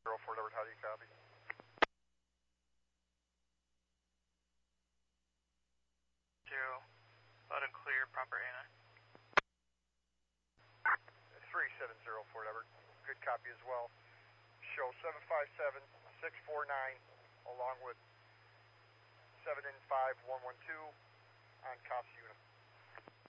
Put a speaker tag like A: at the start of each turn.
A: Fort Edward, how do you copy?
B: Zero. Loud and clear, proper A9.
A: 370 Fort Edward, good copy as well. Show 757 649 along with 7N5112 on COPS unit.